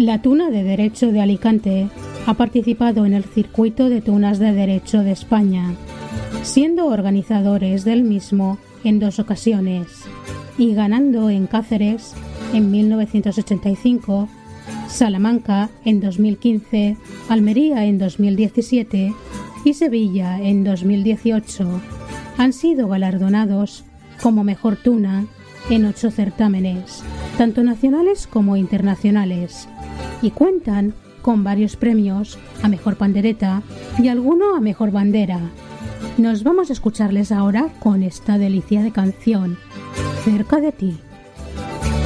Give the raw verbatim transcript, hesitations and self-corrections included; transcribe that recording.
La Tuna de Derecho de Alicante ha participado en el Circuito de Tunas de Derecho de España, siendo organizadores del mismo en dos ocasiones y ganando en Cáceres en mil novecientos ochenta y cinco, Salamanca en dos mil quince, Almería en dos mil diecisiete y Sevilla en dos mil dieciocho. Han sido galardonados como mejor tuna en ocho certámenes, tanto nacionales como internacionales, y cuentan con varios premios a mejor pandereta y alguno a mejor bandera. Nos vamos a escucharles ahora con esta delicia de canción, Cerca de ti.